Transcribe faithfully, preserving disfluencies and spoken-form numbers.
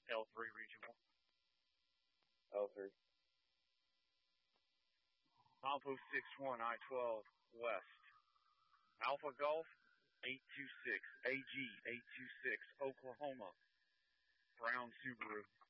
L three Regional. L three. Alpha six one I twelve West. Alpha Golf eight two six A G eight two six Oklahoma. Brown Subaru.